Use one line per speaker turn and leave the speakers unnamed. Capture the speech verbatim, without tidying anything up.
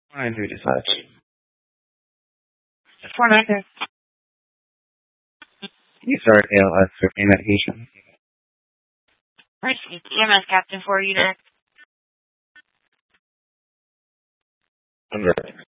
four nine three dispatch.
four nine three.
Can you start A L S fifteen medication?
Received. E M S Captain four unit.
Under.